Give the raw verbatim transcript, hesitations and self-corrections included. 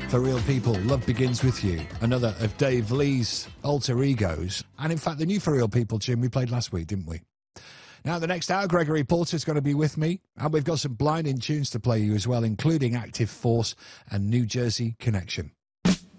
For Real People, Love Begins With You, another of Dave Lee's alter egos, and in fact the new For Real People tune we played last week, didn't we? Now, the next hour, Gregory Porter's going to be with me, and we've got some blinding tunes to play you as well, including Active Force and New Jersey Connection.